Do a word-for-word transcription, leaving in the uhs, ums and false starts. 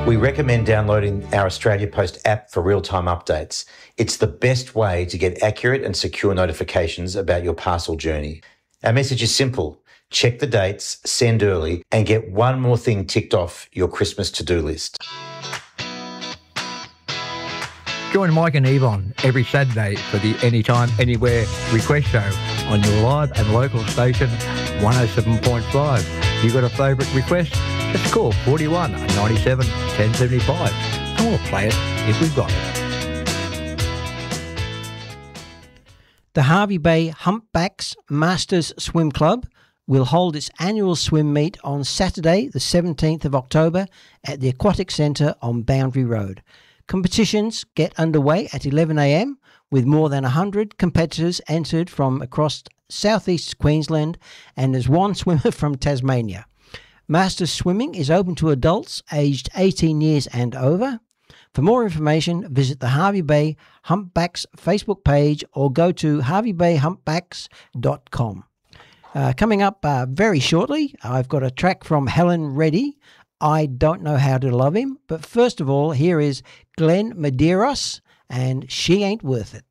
We recommend downloading our Australia Post app for real-time updates. It's the best way to get accurate and secure notifications about your parcel journey. Our message is simple. Check the dates, send early, and get one more thing ticked off your Christmas to-do list. Join Mike and Yvonne every Saturday for the Anytime, Anywhere request show on your live and local station one oh seven point five. You got a favourite request? Just call forty-one ninety-seven ten seventy-five and we'll play it if we've got it. The Hervey Bay Humpbacks Masters Swim Club will hold its annual swim meet on Saturday the seventeenth of October at the Aquatic Centre on Boundary Road. Competitions get underway at eleven a m with more than one hundred competitors entered from across southeast Queensland and there's one swimmer from Tasmania. Masters swimming is open to adults aged eighteen years and over. For more information, visit the Hervey Bay Humpbacks Facebook page or go to hervey bay humpbacks dot com. Uh, coming up uh, very shortly, I've got a track from Helen Reddy, I Don't Know How to Love Him. But first of all, here is Glenn Medeiros and She Ain't Worth It.